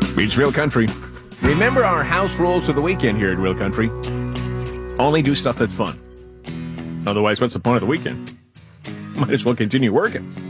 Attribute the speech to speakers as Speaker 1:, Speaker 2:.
Speaker 1: It's Real Country. Remember our house rules for the weekend here at Real Country. Only do stuff that's fun. Otherwise, what's the point of the weekend? Might as well continue working.